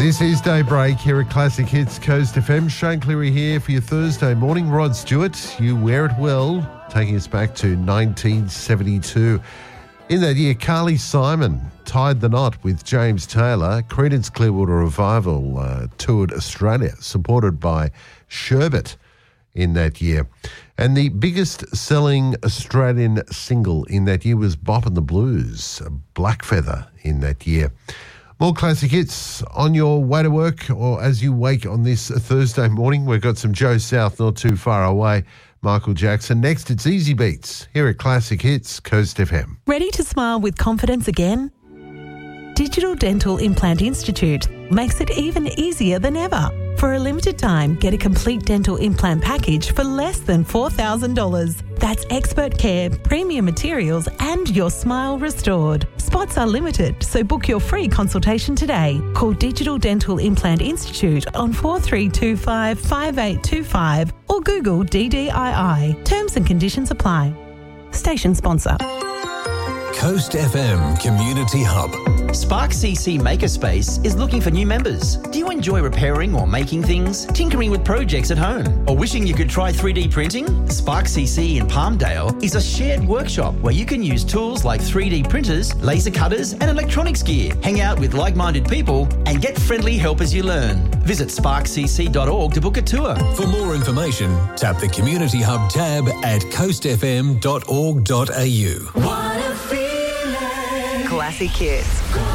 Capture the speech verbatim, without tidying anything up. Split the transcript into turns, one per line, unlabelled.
This is Daybreak here at Classic Hits Coast F M. Shane Cleary here for your Thursday morning. Rod Stewart, You Wear It Well, taking us back to nineteen seventy-two. In that year, Carly Simon tied the knot with James Taylor. Creedence Clearwater Revival uh, toured Australia, supported by Sherbet in that year. And the biggest selling Australian single in that year was Bop and the Blues, Black Feather in that year. More classic hits on your way to work or as you wake on this Thursday morning. We've got some Joe South not too far away. Michael Jackson. Next, it's Easy Beats here at Classic Hits Coast F M.
Ready to smile with confidence again? Digital Dental Implant Institute makes it even easier than ever. For a limited time, get a complete dental implant package for less than four thousand dollars. That's expert care, premium materials, and your smile restored. Spots are limited, so book your free consultation today. Call Digital Dental Implant Institute on four three two five, five eight two five or Google D D I I. Terms and conditions apply. Station sponsor.
Coast F M Community Hub.
Spark C C Makerspace is looking for new members. Do you enjoy repairing or making things, tinkering with projects at home, or wishing you could try three D printing? Spark C C in Palmdale is a shared workshop where you can use tools like three D printers, laser cutters, and electronics gear. Hang out with like-minded people and get friendly help as you learn. Visit spark c c dot org to book a tour.
For more information, tap the Community Hub tab at coast f m dot org dot a u.
Classic Hits.